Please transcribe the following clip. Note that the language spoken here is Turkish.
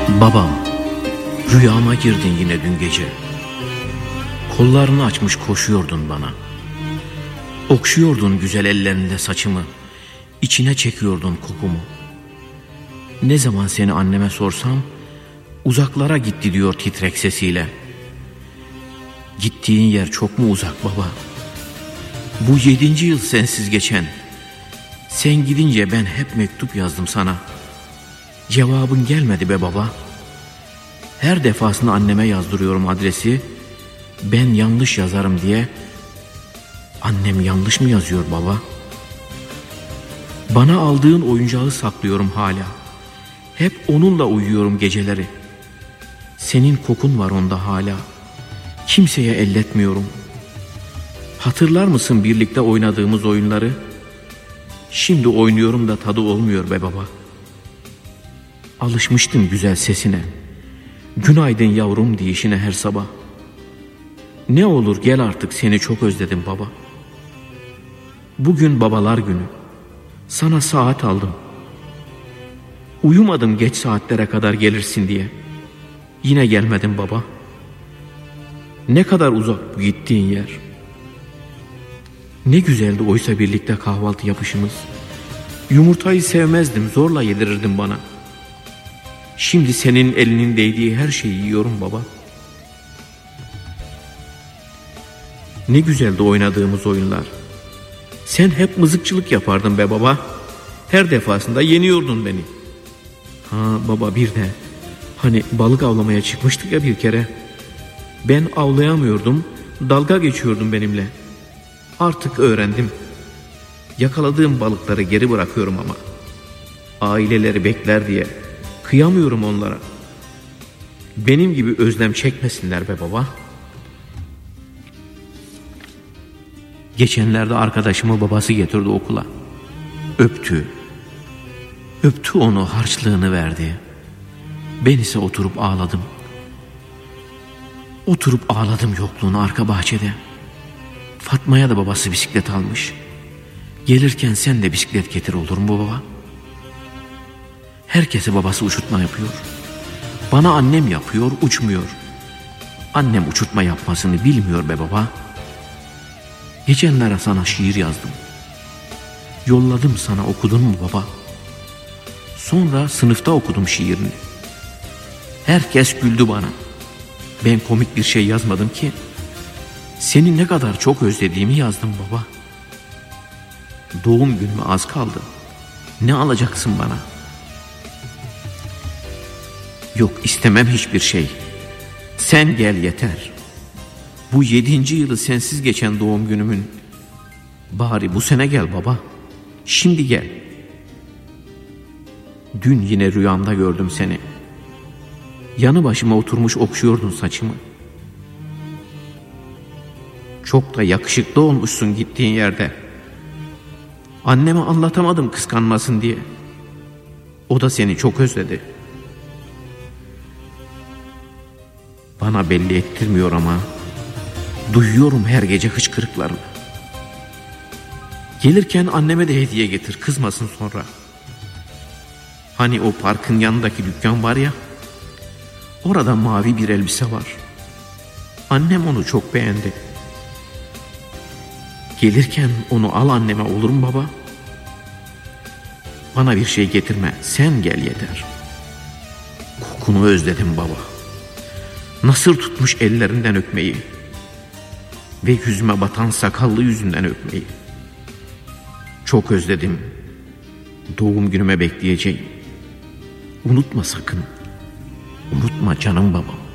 Babam, rüyama girdin yine dün gece. Kollarını açmış koşuyordun bana. Okşuyordun güzel ellerinde saçımı. İçine çekiyordun kokumu. Ne zaman seni anneme sorsam, uzaklara gitti diyor titrek sesiyle. Gittiğin yer çok mu uzak baba? Bu 7. yıl sensiz geçen. Sen gidince ben hep mektup yazdım sana. Cevabın gelmedi be baba. Her defasında anneme yazdırıyorum adresi. Ben yanlış yazarım diye. Annem yanlış mı yazıyor baba? Bana aldığın oyuncağı saklıyorum hala. Hep onunla uyuyorum geceleri. Senin kokun var onda hala. Kimseye elletmiyorum. Hatırlar mısın birlikte oynadığımız oyunları? Şimdi oynuyorum da tadı olmuyor be baba. Alışmıştım güzel sesine. Günaydın yavrum deyişine her sabah. Ne olur gel artık, seni çok özledim baba. Bugün babalar günü. Sana saat aldım. Uyumadım geç saatlere kadar gelirsin diye. Yine gelmedin baba. Ne kadar uzak bu gittiğin yer. Ne güzeldi oysa birlikte kahvaltı yapışımız. Yumurtayı sevmezdim, zorla yedirirdin bana. Şimdi senin elinin değdiği her şeyi yiyorum baba. Ne güzeldi oynadığımız oyunlar. Sen hep mızıkçılık yapardın be baba. Her defasında yeniyordun beni. Ha baba, bir de hani balık avlamaya çıkmıştık ya bir kere. Ben avlayamıyordum, dalga geçiyordun benimle. Artık öğrendim. Yakaladığım balıkları geri bırakıyorum ama. Aileleri bekler diye kıyamıyorum onlara. Benim gibi özlem çekmesinler be baba. Geçenlerde arkadaşımı babası getirdi okula. Öptü. Öptü onu, harçlığını verdi. Ben ise oturup ağladım. Oturup ağladım yokluğunu arka bahçede. Fatma'ya da babası bisiklet almış. Gelirken sen de bisiklet getir olur mu baba? Herkese babası uçurtma yapıyor. Bana annem yapıyor, uçmuyor. Annem uçurtma yapmasını bilmiyor be baba. Geçenlere sana şiir yazdım. Yolladım sana, okudun mu baba? Sonra sınıfta okudum şiirini. Herkes güldü bana. Ben komik bir şey yazmadım ki. Seni ne kadar çok özlediğimi yazdım baba. Doğum günüme az kaldı. Ne alacaksın bana? Yok, istemem hiçbir şey. Sen gel yeter. Bu 7. yılı sensiz geçen doğum günümün. Bari bu sene gel baba. Şimdi gel. Dün yine rüyamda gördüm seni. Yanı başıma oturmuş okşuyordun saçımı. Çok da yakışıklı olmuşsun gittiğin yerde. Anneme anlatamadım kıskanmasın diye. O da seni çok özledi. Bana belli ettirmiyor ama duyuyorum her gece hıçkırıklarını. Gelirken anneme de hediye getir, kızmasın sonra. Hani o parkın yanındaki dükkan var ya, orada mavi bir elbise var. Annem onu çok beğendi. Gelirken onu al anneme, olur mu baba? Bana bir şey getirme, sen gel yeter. Kokunu özledim baba. Nasır tutmuş ellerinden öpmeyi ve yüzüme batan sakallı yüzünden öpmeyi. Çok özledim. Doğum günüme bekleyeceğim. Unutma sakın. Unutma canım babam.